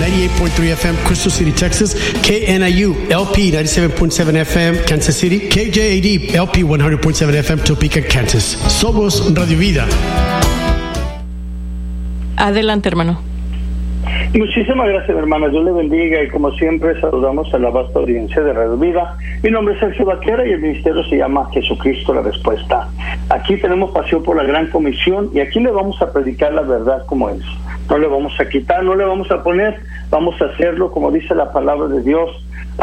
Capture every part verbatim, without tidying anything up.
ninety-eight point three F M, Crystal City, Texas. K N I U, L P ninety-seven point seven F M, Kansas City. K J A D, L P one hundred point seven F M, Topeka, Kansas. Somos Radio Vida. Adelante, hermano. Muchísimas gracias, hermana. Dios le bendiga, y como siempre saludamos a la vasta audiencia de Radio Vida. Mi nombre es Sergio Vaquera y el ministerio se llama Jesucristo la Respuesta. Aquí tenemos pasión por la gran comisión y aquí le vamos a predicar la verdad como es. No le vamos a quitar, no le vamos a poner, vamos a hacerlo como dice la palabra de Dios,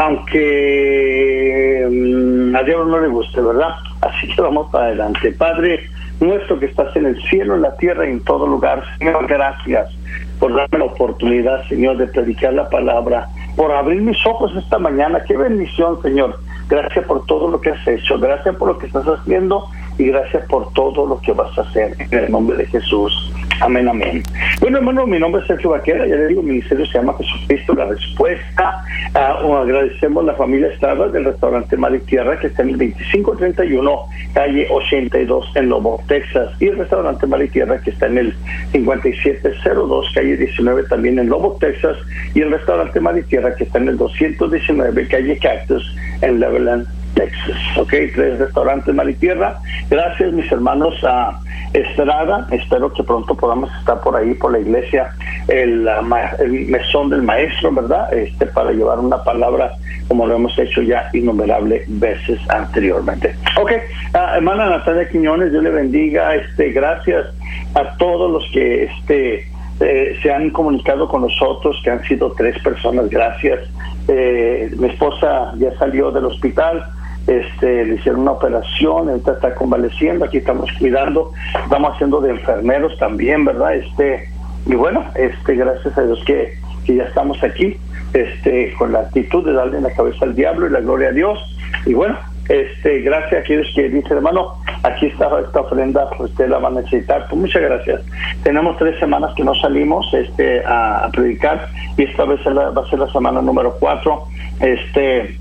aunque mmm, a Dios no le guste, ¿verdad? Así que vamos para adelante. Padre nuestro que estás en el cielo, en la tierra y en todo lugar, Señor, gracias por darme la oportunidad, Señor, de predicar la palabra, por abrir mis ojos esta mañana. Qué bendición, Señor. Gracias por todo lo que has hecho, gracias por lo que estás haciendo y gracias por todo lo que vas a hacer en el nombre de Jesús. Amén, amén. Bueno, hermano, mi nombre es Sergio Vaquera, ya le digo, mi ministerio se llama Jesucristo la Respuesta. Uh, agradecemos a la familia Estrada del restaurante Mar y Tierra, que está en el veinticinco treinta y uno, calle ochenta y dos en Lubbock, Texas, y el restaurante Mar y Tierra, que está en el cincuenta y siete cero dos, calle diecinueve, también en Lubbock, Texas, y el restaurante Mar y Tierra, que está en el doscientos diecinueve, calle Cactus, en Leveland, Texas. Ok, tres restaurantes Mar y Tierra. Gracias, mis hermanos a Estrada. Espero que pronto podamos estar por ahí, por la iglesia, el, el mesón del maestro, ¿verdad? Este, para llevar una palabra como lo hemos hecho ya innumerables veces anteriormente. Ok, uh, hermana Natalia Quiñones, Dios le bendiga. Este, gracias a todos los que este eh, se han comunicado con nosotros, que han sido tres personas. Gracias. Eh, mi esposa ya salió del hospital. Este, le hicieron una operación, ahorita está convaleciendo, aquí estamos cuidando, estamos haciendo de enfermeros también, ¿verdad? Este, y bueno, este, gracias a Dios que, que ya estamos aquí, este, con la actitud de darle en la cabeza al diablo y la gloria a Dios. Y bueno, este, gracias a aquellos que dicen, hermano, aquí está esta ofrenda, usted la va a necesitar. Pues muchas gracias. Tenemos tres semanas que no salimos este, a, a predicar, y esta vez va a ser la semana número cuatro. Este,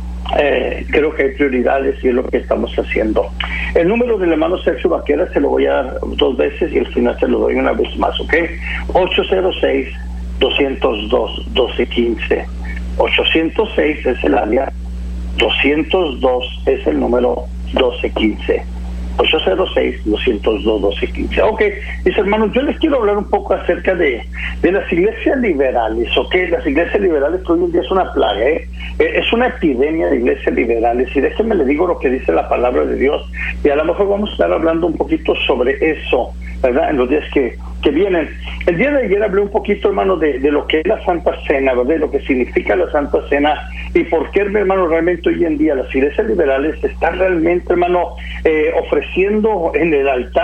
Eh, creo que hay prioridades y es lo que estamos haciendo. El número del hermano Sergio Vaquera se lo voy a dar dos veces y al final se lo doy una vez más, ¿ok? ocho cero seis, dos cero dos, uno dos uno cinco. ocho cero seis es el área, doscientos dos es el número doce quince. ocho cero seis, dos cero dos, doce quince. Ok, mis hermanos, yo les quiero hablar un poco acerca de, de las iglesias liberales, ok. Las iglesias liberales hoy en día es una plaga, ¿eh? Es una epidemia de iglesias liberales, y déjenme le digo lo que dice la palabra de Dios, y a lo mejor vamos a estar hablando un poquito sobre eso, ¿verdad? En los días que, que vienen. El día de ayer hablé un poquito, hermano, de, de lo que es la Santa Cena, ¿verdad? De lo que significa la Santa Cena, y por qué, hermano, realmente hoy en día las iglesias liberales están realmente, hermano, eh, ofreciendo en el altar